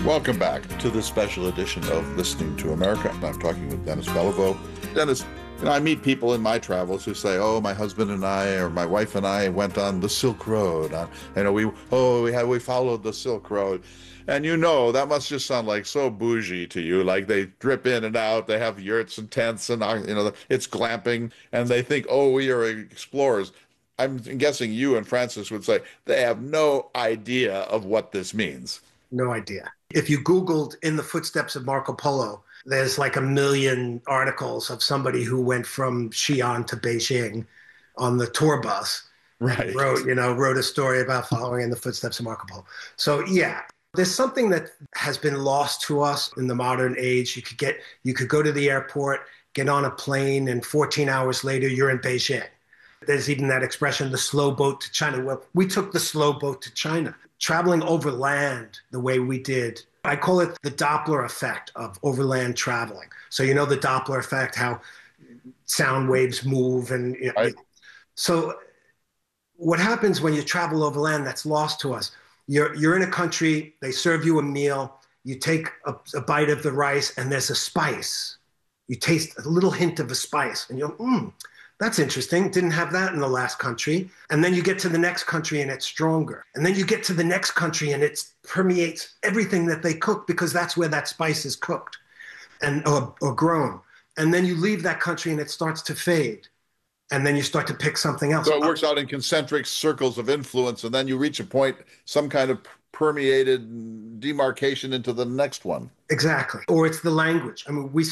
Welcome back to this special edition of Listening to America. I'm talking with Dennis Beliveau. Dennis, I meet people in my travels who say, "Oh, my husband and I, or my wife and I, went on the Silk Road. We followed the Silk Road," and that must just sound like so bougie to you. Like they drip in and out, they have yurts and tents, and it's glamping, and they think, "Oh, we are explorers." I'm guessing you and Francis would say they have no idea of what this means. No idea. If you Googled "in the footsteps of Marco Polo," there's like a million articles of somebody who went from Xi'an to Beijing on the tour bus and Right. wrote a story about following in the footsteps of Marco Polo. So yeah, there's something that has been lost to us in the modern age. You could go to the airport, get on a plane, and 14 hours later you're in Beijing. There's even that expression, the slow boat to China. Well, we took the slow boat to China. Traveling overland the way we did, I call it the Doppler effect of overland traveling. So the Doppler effect, how sound waves move. Right. So what happens when you travel overland that's lost to us? You're in a country, they serve you a meal, you take a bite of the rice, and there's a spice. You taste a little hint of a spice, and that's interesting. Didn't have that in the last country. And then you get to the next country and it's stronger. And then you get to the next country and it permeates everything that they cook because that's where that spice is cooked or grown. And then you leave that country and it starts to fade. And then you start to pick something else So it up. works out in concentric circles of influence, and then you reach a point, some kind of permeated demarcation into the next one. Exactly. Or it's the language. I mean, we